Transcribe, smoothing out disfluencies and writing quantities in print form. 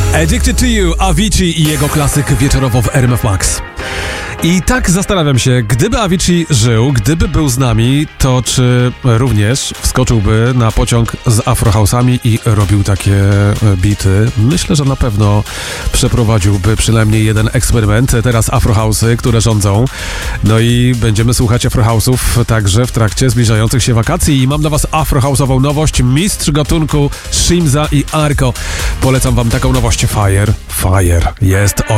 Addicted to You, Avicii i jego klasyk wieczorowo w RMF Max. I tak zastanawiam się, gdyby Avicii żył, gdyby był z nami, to czy również wskoczyłby na pociąg z afrohouse'ami i robił takie bity? Myślę, że na pewno przeprowadziłby przynajmniej jeden eksperyment. Teraz afrohouse'y, które rządzą. No i będziemy słuchać afrohouse'ów także w trakcie zbliżających się wakacji. I mam dla was afrohouse'ową nowość. Mistrz gatunku Shimza i Arko. Polecam wam taką nowość. Fire jest ok.